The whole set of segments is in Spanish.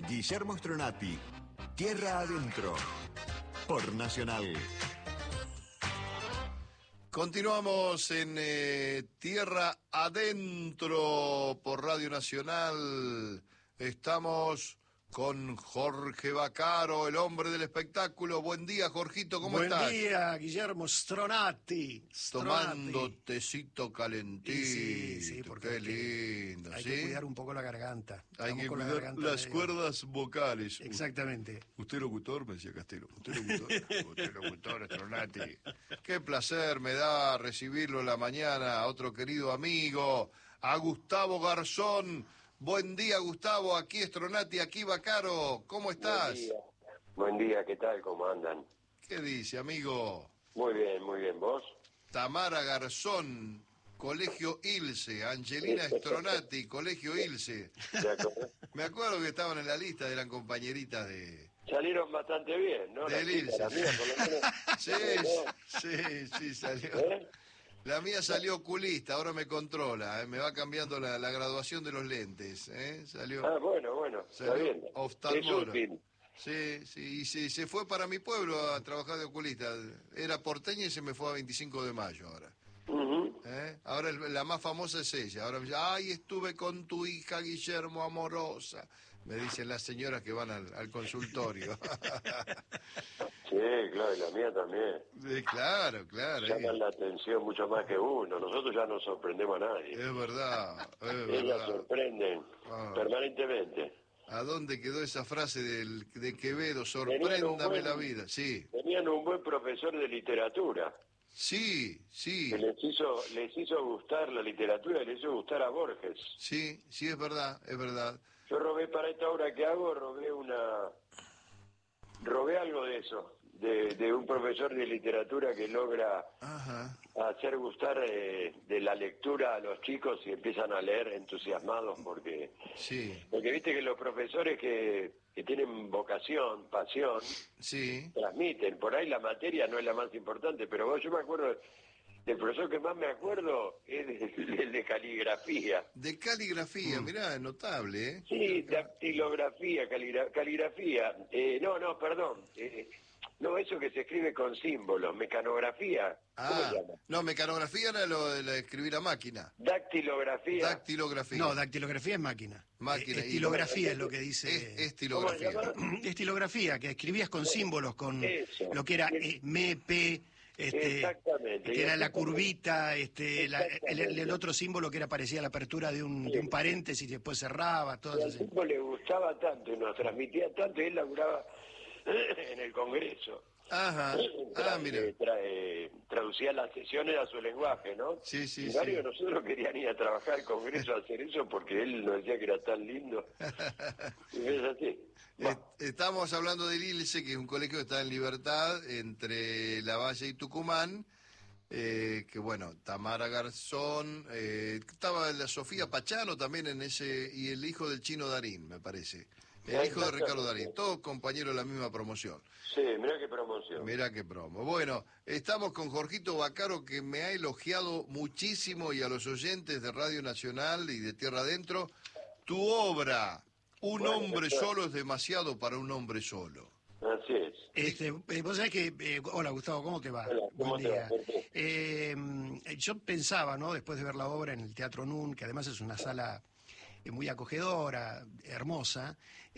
Guillermo Stronati, Tierra Adentro, por Nacional. Continuamos en Tierra Adentro por Radio Nacional. Estamos con Jorge Vaccaro, el hombre del espectáculo. Buen día, Jorgito, ¿cómo estás? Buen día, Guillermo Stronati. Tomando tecito calentito. Sí, porque qué lindo. hay ¿sí? que cuidar un poco la garganta. Hay Estamos que con cuidar las cuerdas vocales. Exactamente. Usted locutor, me decía Castelo. Usted locutor. Usted locutor, Stronati. Qué placer me da recibirlo en la mañana, a otro querido amigo, a Gustavo Garzón. Buen día, Gustavo. Aquí Stronati, aquí Vaccaro. ¿Cómo estás? Buen día, ¿qué tal? ¿Cómo andan? ¿Qué dice, amigo? Muy bien. ¿Vos? Tamara Garzón, Colegio Ilse. Angelina Stronati, Colegio Ilse. Me acuerdo que estaban en la lista, eran compañeritas de... Salieron bastante bien, ¿no? Del Ilse. La mía, por lo menos. Sí, salió. ¿Eh? La mía salió oculista, ahora me controla, me va cambiando la graduación de los lentes, salió... Ah, bueno, está salió bien. oftalmólogo. Es útil. Sí, y se fue para mi pueblo a trabajar de oculista. Era porteña y se me fue a 25 de mayo ahora. Ujú. Ahora la más famosa es ella. Ahora me dice, ay, estuve con tu hija, Guillermo, amorosa. Me dicen las señoras que van al consultorio. Sí, claro, y la mía también. Sí, claro. Llaman la atención mucho más que uno. Nosotros ya no sorprendemos a nadie. Es verdad. Ellas sorprenden permanentemente. ¿A dónde quedó esa frase de Quevedo? Sorpréndame la vida. Sí. Tenían un buen profesor de literatura. Sí. Que les hizo gustar la literatura y les hizo gustar a Borges. Sí, es verdad. Yo robé para esta obra que hago, robé algo de eso, de un profesor de literatura que logra hacer gustar de la lectura a los chicos y empiezan a leer entusiasmados porque viste que los profesores que tienen vocación, pasión, transmiten. Por ahí la materia no es la más importante, pero yo me acuerdo del profesor que más me acuerdo es el de caligrafía. De caligrafía, mirá, es notable, ¿eh? Sí, dactilografía, caligrafía. Perdón. No, eso que se escribe con símbolos, mecanografía. ¿Cómo se llama? No, mecanografía era lo de escribir a máquina. Dactilografía. No, dactilografía es máquina. Estilografía es lo que dice... Estilografía. Estilografía, que escribías con símbolos, con eso. lo que era MEP... Exactamente. que era la curvita, el otro símbolo que era parecía la apertura de un paréntesis y después cerraba, todo y eso. al tipo le gustaba tanto y nos transmitía tanto y él laburaba en el Congreso. Mira. Traducía las sesiones a su lenguaje, ¿no? Sí. Y varios de nosotros querían ir a trabajar al Congreso a hacer eso porque él nos decía que era tan lindo. Y es así. Estamos hablando del ILSE, que es un colegio que está en Libertad, entre La Valle y Tucumán, que bueno, Tamara Garzón, estaba la Sofía Pachano también en ese, y el hijo del Chino Darín, me parece. El hijo de Ricardo Darín, todos compañeros de la misma promoción. Sí, mirá qué promoción. Mirá qué promo. Bueno, estamos con Jorgito Vaccaro, que me ha elogiado muchísimo, y a los oyentes de Radio Nacional y de Tierra Adentro, tu obra, Un hombre solo es demasiado para un hombre solo. Así es. Vos sabés que... hola, Gustavo, ¿cómo te va? Hola, ¿cómo Buen te día. va? Yo pensaba, ¿no?, después de ver la obra en el Teatro NUN, que además es una sala muy acogedora, hermosa,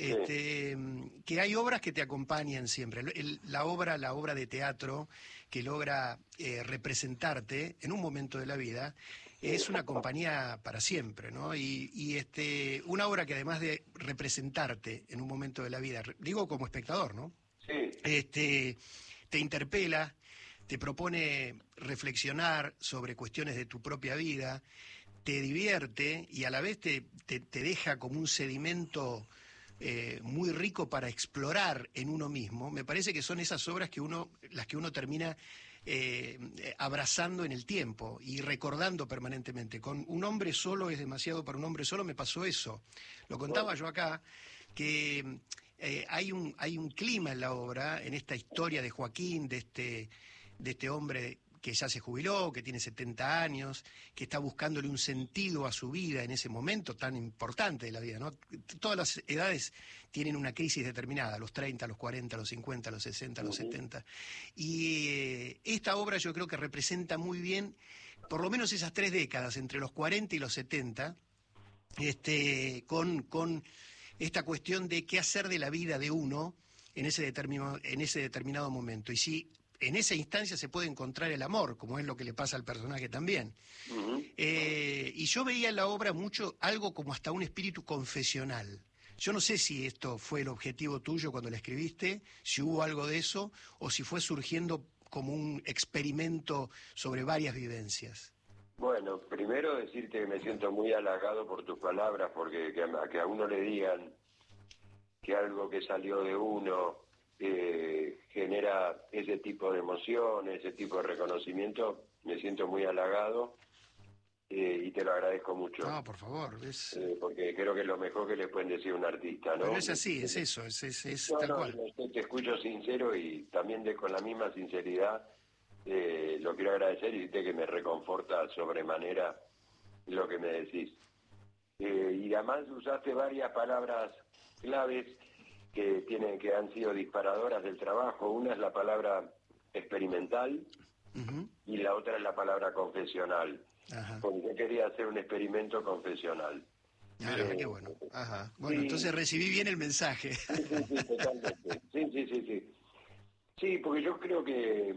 que hay obras que te acompañan siempre. La obra de teatro que logra representarte en un momento de la vida es una compañía para siempre, ¿no? Y una obra que además de representarte en un momento de la vida, digo como espectador, ¿no? Sí. Te interpela, te propone reflexionar sobre cuestiones de tu propia vida, te divierte y a la vez te deja como un sedimento muy rico para explorar en uno mismo. Me parece que son esas obras las que uno termina abrazando en el tiempo y recordando permanentemente. Con Un hombre solo es demasiado para un hombre solo me pasó eso. Lo contaba yo acá, que hay un clima en la obra, en esta historia de Joaquín, de este hombre que ya se jubiló, que tiene 70 años, que está buscándole un sentido a su vida en ese momento tan importante de la vida, ¿no? Todas las edades tienen una crisis determinada, los 30, los 40, los 50, los 60, los 70. Y esta obra yo creo que representa muy bien, por lo menos esas 3 décadas, entre los 40 y los 70, con esta cuestión de qué hacer de la vida de uno en ese determinado momento. Y si en esa instancia se puede encontrar el amor, como es lo que le pasa al personaje también. Y yo veía en la obra mucho algo como hasta un espíritu confesional. Yo no sé si esto fue el objetivo tuyo cuando la escribiste, si hubo algo de eso, o si fue surgiendo como un experimento sobre varias vivencias. Bueno, primero decirte que me siento muy halagado por tus palabras, porque que a uno le digan que algo que salió de uno genera ese tipo de emoción, ese tipo de reconocimiento, me siento muy halagado y te lo agradezco mucho. No, por favor. Porque creo que es lo mejor que le pueden decir a un artista, ¿no? Pero es así, es eso, es no, tal cual. Te escucho sincero y también con la misma sinceridad lo quiero agradecer y decirte que me reconforta sobremanera lo que me decís. Y además usaste varias palabras claves que han sido disparadoras del trabajo. Una es la palabra experimental y la otra es la palabra confesional. Porque yo quería hacer un experimento confesional. Qué bueno. Bueno, sí. Entonces recibí bien el mensaje. Sí, totalmente. Sí. Sí, porque yo creo que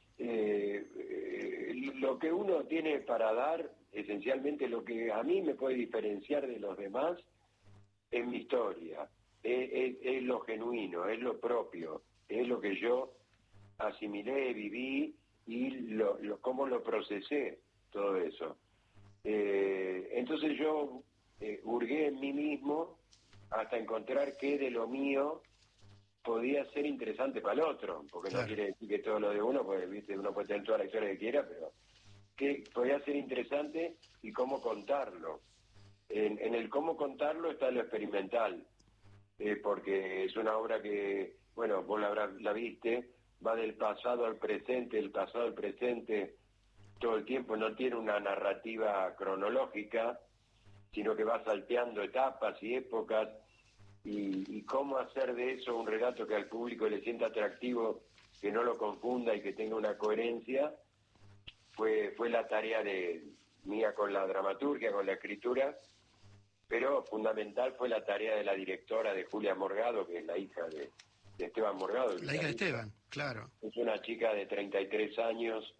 lo que uno tiene para dar, esencialmente lo que a mí me puede diferenciar de los demás, es mi historia. Es lo genuino, es lo propio, es lo que yo asimilé, viví y cómo lo procesé, todo eso. Entonces yo hurgué en mí mismo hasta encontrar qué de lo mío podía ser interesante para el otro, porque claro, no quiere decir que todo lo de uno, pues viste, uno puede tener toda la historia que quiera, pero que podía ser interesante y cómo contarlo. En el cómo contarlo está lo experimental. Porque es una obra que, bueno, vos la viste, va del pasado al presente, el pasado al presente todo el tiempo, no tiene una narrativa cronológica, sino que va salteando etapas y épocas, y cómo hacer de eso un relato que al público le sienta atractivo, que no lo confunda y que tenga una coherencia, fue la tarea mía con la dramaturgia, con la escritura. Pero fundamental fue la tarea de la directora, de Julia Morgado, que es la hija de Esteban Morgado. La hija de Esteban, claro. Es una chica de 33 años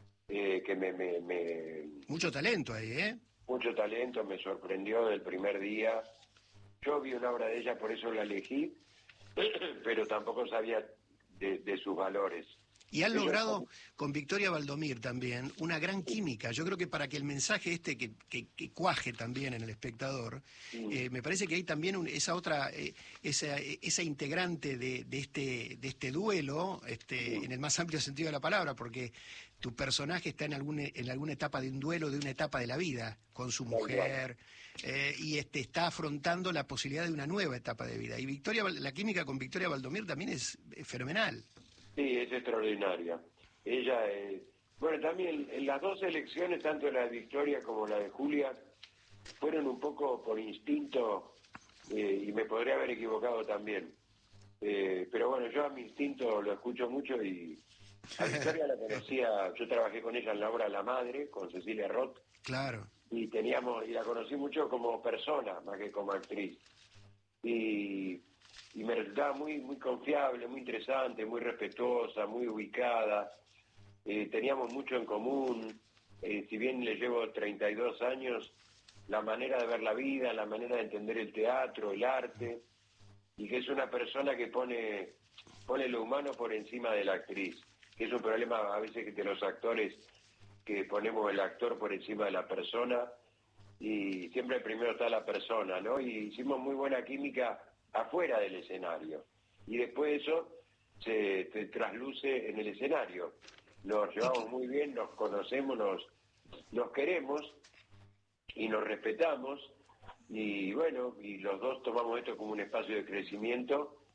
que Mucho talento ahí, ¿eh? Mucho talento, me sorprendió del primer día. Yo vi una obra de ella, por eso la elegí, pero tampoco sabía de sus valores. Y han logrado con Victoria Baldomir también una gran química. Yo creo que para que el mensaje que cuaje también en el espectador, me parece que hay también esa integrante de este duelo, en el más amplio sentido de la palabra, porque tu personaje está en alguna etapa de un duelo, de una etapa de la vida con su mujer, y está afrontando la posibilidad de una nueva etapa de vida. Y la química con Victoria Baldomir también es fenomenal. Sí, es extraordinaria. Ella, bueno, también en las dos elecciones, tanto la de Victoria como la de Julia, fueron un poco por instinto, y me podría haber equivocado también. Pero bueno, yo a mi instinto lo escucho mucho y a Victoria la conocía, yo trabajé con ella en la obra La Madre, con Cecilia Roth. Claro. Y la conocí mucho como persona, más que como actriz. Y me resultaba muy confiable, muy interesante, muy respetuosa, muy ubicada. Teníamos mucho en común. Si bien le llevo 32 años, la manera de ver la vida, la manera de entender el teatro, el arte, y que es una persona que pone lo humano por encima de la actriz, que es un problema a veces de los actores, que ponemos el actor por encima de la persona, y siempre primero está la persona, ¿no? Y hicimos muy buena química afuera del escenario, y después eso se trasluce en el escenario. Nos llevamos muy bien, nos conocemos, nos queremos y nos respetamos, y bueno, y los dos tomamos esto como un espacio de crecimiento,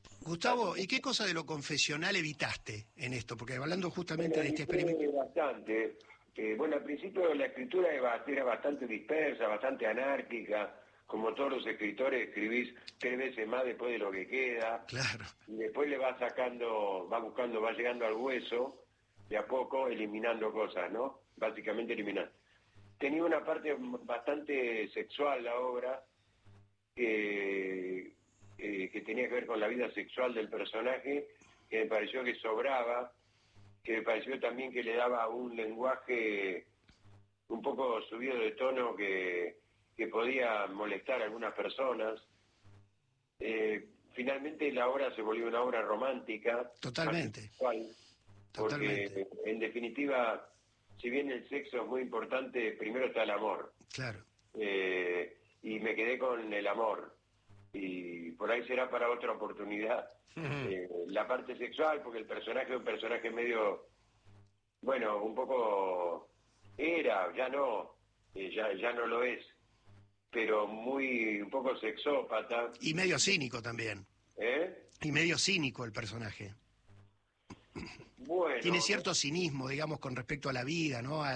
Gustavo, ¿y qué cosa de lo confesional evitaste en esto? Porque hablando justamente de este experimento... Bastante. Bueno, al principio la escritura era bastante dispersa, bastante anárquica. Como todos los escritores, escribís 3 veces más después de lo que queda. Claro. Y después le vas sacando, va llegando al hueso, de a poco, eliminando cosas, ¿no? Básicamente eliminando. Tenía una parte bastante sexual la obra, que tenía que ver con la vida sexual del personaje, que me pareció que sobraba, que me pareció también que le daba un lenguaje un poco subido de tono que podía molestar a algunas personas. Finalmente la obra se volvió una obra romántica. Totalmente. Sexual, porque Totalmente. en definitiva, si bien el sexo es muy importante, primero está el amor. Claro. Y me quedé con el amor. Y por ahí será para otra oportunidad. La parte sexual, porque el personaje es un personaje medio, bueno, un poco ya no lo es, pero un poco sexópata. Y medio cínico también. Y medio cínico el personaje. Bueno, tiene cierto cinismo, digamos, con respecto a la vida, ¿no?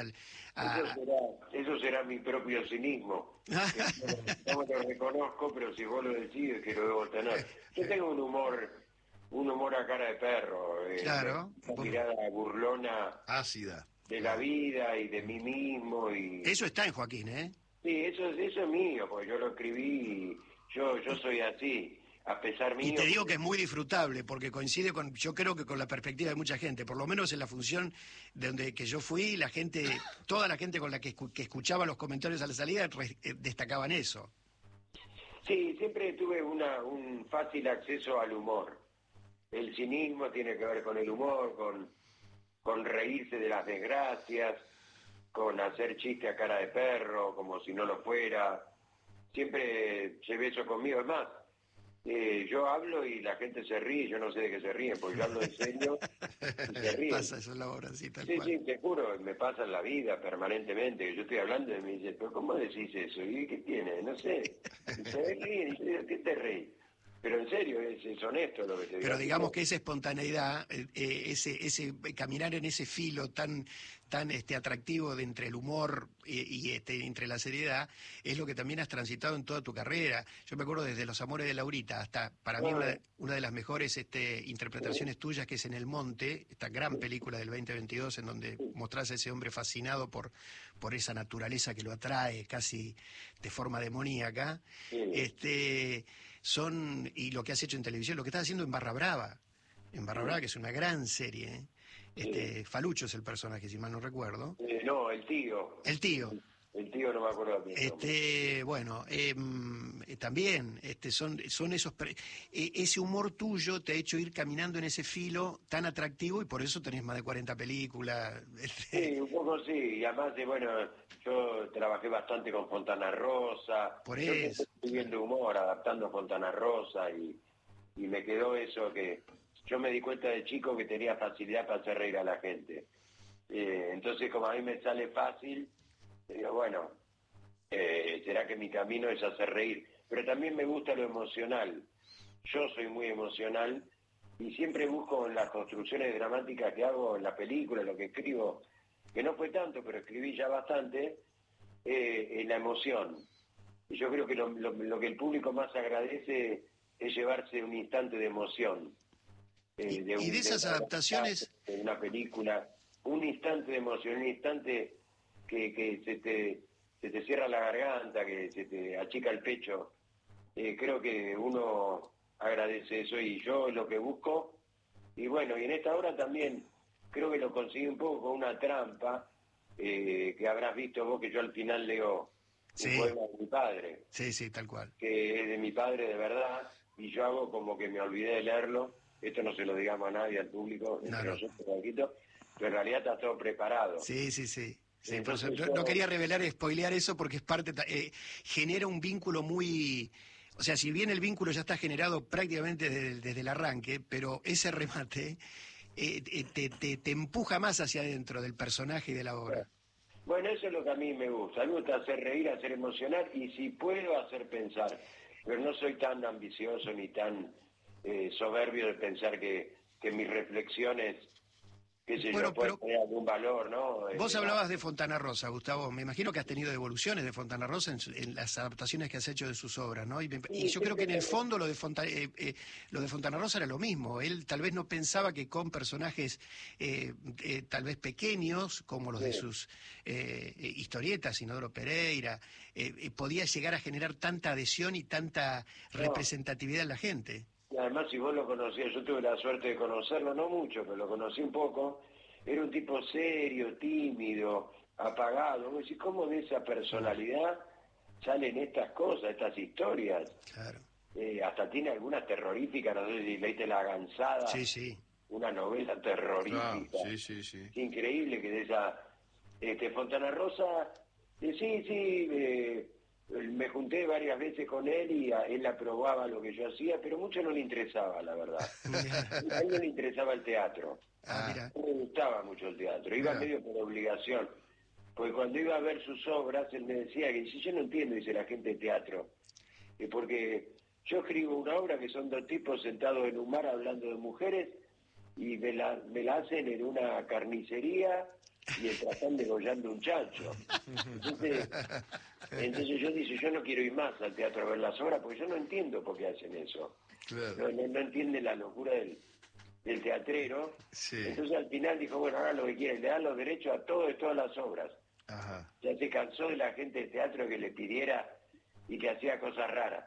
Eso será mi propio cinismo. No lo reconozco, pero si vos lo decís es que lo debo tener. Yo tengo un humor a cara de perro. Claro. Una mirada burlona. Ácida. De la vida y de mí mismo. Eso está en Joaquín, ¿eh? Sí, eso es mío, porque yo lo escribí y yo soy así. A pesar mío. Y te digo que es muy disfrutable, porque coincide con, yo creo que con la perspectiva de mucha gente, por lo menos en la función de donde que yo fui, la gente, toda la gente con la que escuchaba los comentarios a la salida destacaban eso. Sí, siempre tuve un fácil acceso al humor. El cinismo tiene que ver con el humor, con reírse de las desgracias, con hacer chiste a cara de perro, como si no lo fuera. Siempre llevé eso conmigo, es más. Yo hablo y la gente se ríe, yo no sé de qué se ríen, porque yo hablo en serio y se ríen. Pasa eso en la obra, sí, tal sí, cual. Sí, te juro, me pasa en la vida permanentemente, que yo estoy hablando y me dicen, pero ¿cómo decís eso? ¿Y qué tiene? No sé. Y se ríen, y yo digo, ¿qué te reís? Pero en serio, es honesto lo que te digo. Pero digamos que esa espontaneidad, ese caminar en ese filo tan atractivo de entre el humor y entre la seriedad, es lo que también has transitado en toda tu carrera. Yo me acuerdo desde Los Amores de Laurita hasta, para mí, una de las mejores interpretaciones tuyas, que es En el Monte, esta gran película del 2022, en donde mostrás a ese hombre fascinado por esa naturaleza que lo atrae casi de forma demoníaca. Y lo que has hecho en televisión, lo que estás haciendo en Barra Brava, que es una gran serie, Falucho es el personaje, si mal no recuerdo. No, el tío. El tío. El tío no me acuerdo bien. Bueno, también son esos... ese humor tuyo te ha hecho ir caminando en ese filo tan atractivo y por eso tenés más de 40 películas. Sí, un poco sí, y además, bueno, yo trabajé bastante con Fontana Rosa. Por yo eso. Estoy viendo humor, adaptando a Fontana Rosa y me quedó eso que yo me di cuenta de chico que tenía facilidad para hacer reír a la gente. Entonces, como a mí me sale fácil, digo, bueno, será que mi camino es hacer reír. Pero también me gusta lo emocional. Yo soy muy emocional y siempre busco en las construcciones dramáticas que hago en la película, lo que escribo, que no fue tanto, pero escribí ya bastante, la emoción. Y yo creo que lo que el público más agradece es llevarse un instante de emoción. Y de esas adaptaciones... De una película, un instante de emoción, un instante que se te cierra la garganta, que se te achica el pecho. Creo que uno agradece eso y yo es lo que busco. Y bueno, y en esta obra también creo que lo conseguí un poco con una trampa, que habrás visto vos, que yo al final leo un poema de mi padre. Sí, tal cual. Que es de mi padre de verdad, y yo hago como que me olvidé de leerlo. Esto no se lo digamos a nadie, al público, entre nosotros, pero en realidad está todo preparado. Sí. Entonces, no quería spoilear eso porque es parte, genera un vínculo muy... O sea, si bien el vínculo ya está generado prácticamente desde el arranque, pero ese remate te empuja más hacia adentro del personaje y de la obra. Bueno, eso es lo que a mí me gusta. A mí me gusta hacer reír, hacer emocionar y si puedo hacer pensar. Pero no soy tan ambicioso ni tan soberbio de pensar que mis reflexiones, qué sé Bueno, yo, pueden pero tener algún valor, ¿no? vos hablabas de Fontana Rosa, Gustavo. Me imagino que has tenido evoluciones de Fontana Rosa en las adaptaciones que has hecho de sus obras, ¿no? Y Sí, yo creo que en el siempre fondo lo de Fontana Rosa era lo mismo. Él tal vez no pensaba que con personajes tal vez pequeños, como los de sus historietas, Inodoro Pereira, podía llegar a generar tanta adhesión y tanta representatividad en la gente. Y además, si vos lo conocías, yo tuve la suerte de conocerlo, no mucho, pero lo conocí un poco, era un tipo serio, tímido, apagado. Vos decís, ¿cómo de esa personalidad salen estas cosas, estas historias? Claro. Hasta tiene algunas terroríficas, no sé si leíste La Gansada, Sí, sí. una novela terrorífica. Sí. Es increíble que de esa... Fontana Rosa, me junté varias veces con él y él aprobaba lo que yo hacía, pero mucho no le interesaba, la verdad. A él no le interesaba el teatro. Mira. No le gustaba mucho el teatro, iba medio por obligación. Porque cuando iba a ver sus obras, él me decía que si yo no entiendo, dice la gente de teatro, porque yo escribo una obra que son dos tipos sentados en un bar hablando de mujeres y me la hacen en una carnicería y están degollando un chancho. Entonces yo dice, yo no quiero ir más al teatro a ver las obras porque yo no entiendo por qué hacen eso. Claro. No entiende la locura del teatrero. Sí. Entonces al final dijo, bueno, hagan lo que quieren, le dan los derechos a todas las obras. Ajá. Ya se cansó de la gente de teatro que le pidiera y que hacía cosas raras.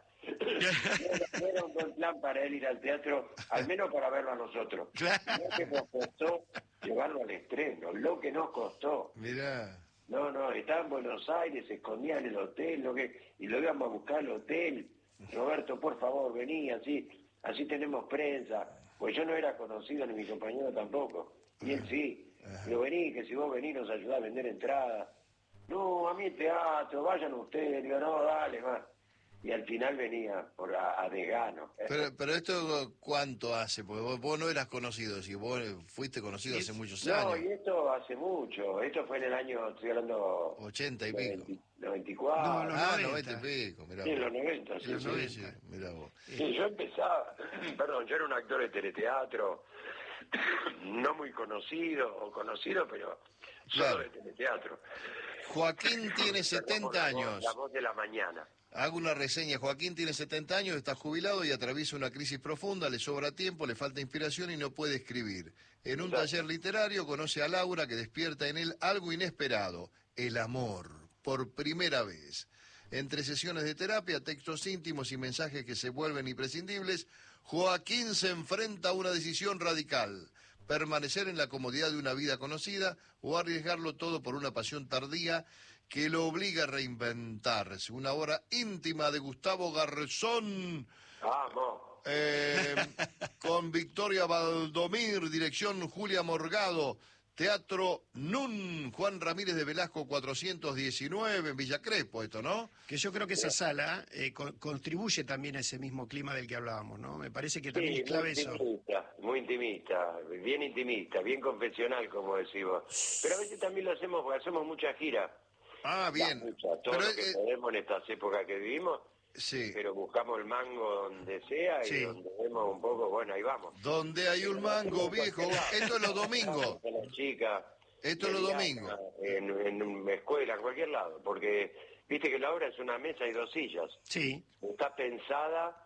No era un buen plan para él ir al teatro, al menos para verlo a nosotros. Lo que nos costó llevarlo al estreno, lo que nos costó. Mirá. No, estaba en Buenos Aires, se escondía en el hotel, y lo íbamos a buscar al hotel. Roberto, por favor, vení, así tenemos prensa. Pues yo no era conocido, ni mi compañero tampoco. Y él sí. Pero vení, que si vos venís nos ayudás a vender entradas. No, a mí el teatro, vayan ustedes. Digo, no, dale, más. Y al final venía a desgano. Pero esto, ¿cuánto hace? Porque vos no eras conocido, si vos fuiste conocido hace muchos años. No, y esto hace mucho. Esto fue en el año, estoy hablando... 80 y pico. 94. No, los 90 y pico, mirá. Sí, en los 90, sí. los 90. Mirá vos. Sí, yo empezaba, perdón, yo era un actor de teleteatro, no muy conocido, o conocido, pero solo Claro. de teleteatro. Joaquín tiene 70 años. La voz de la mañana. Hago una reseña. Joaquín tiene 70 años, está jubilado y atraviesa una crisis profunda, le sobra tiempo, le falta inspiración y no puede escribir. En un taller literario conoce a Laura que despierta en él algo inesperado, el amor, por primera vez. Entre sesiones de terapia, textos íntimos y mensajes que se vuelven imprescindibles, Joaquín se enfrenta a una decisión radical: permanecer en la comodidad de una vida conocida o arriesgarlo todo por una pasión tardía que lo obliga a reinventarse. Una obra íntima de Gustavo Garzón, Vamos. con Victoria Valdomir, dirección Julia Morgado, Teatro NUN, Juan Ramírez de Velasco 419, en Villa Crespo, esto, ¿no? Que yo creo que esa sala contribuye también a ese mismo clima del que hablábamos, ¿no? Me parece que también es clave eso. Muy intimista, bien confesional, como decimos. Pero a veces también lo hacemos porque hacemos mucha gira. Ah, bien. Todo lo que podemos en estas épocas que vivimos, sí. Pero buscamos el mango donde sea y donde vemos un poco, bueno, ahí vamos. Donde hay un mango, viejo. Esto es los domingos. Con las chicas. Esto es los domingos. En una escuela, en cualquier lado, porque viste que la obra es una mesa y 2 sillas. Sí. Está pensada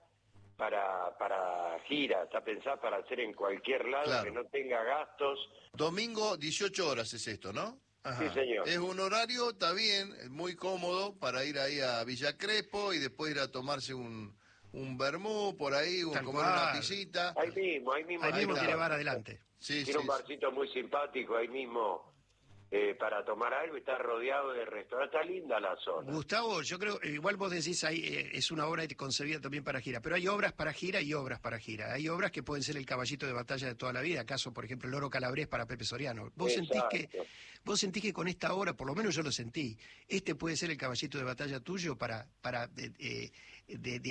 para gira, está pensada para hacer en cualquier lado, claro, que no tenga gastos. Domingo, 18 horas es esto, ¿no? Ajá. Sí, señor. Es un horario, está bien, muy cómodo para ir ahí a Villa Crespo y después ir a tomarse un vermú por ahí, comer una pisita. Ahí mismo Ahí mismo tiene bar adelante. Sí, tiene un barcito muy simpático ahí mismo para tomar algo y está rodeado de restaurantes. Está linda la zona. Gustavo, yo creo, igual vos decís ahí, es una obra concebida también para gira, pero hay obras para gira y obras para gira. Hay obras que pueden ser el caballito de batalla de toda la vida, acaso, por ejemplo, el Oro Calabrés para Pepe Soriano. Vos sentís que con esta obra, por lo menos yo lo sentí, puede ser el caballito de batalla tuyo para de